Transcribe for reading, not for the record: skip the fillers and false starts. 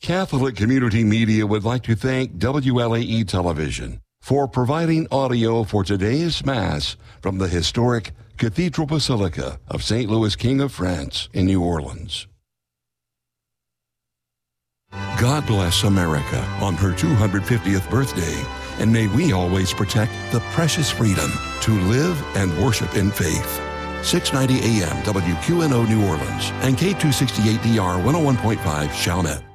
Catholic Community Media would like to thank WLAE Television for providing audio for today's Mass from the historic Cathedral Basilica of St. Louis King of France in New Orleans. God bless America on her 250th birthday, and may we always protect the precious freedom to live and worship in faith. 690 AM WQNO New Orleans and K268DR 101.5 Chalmette.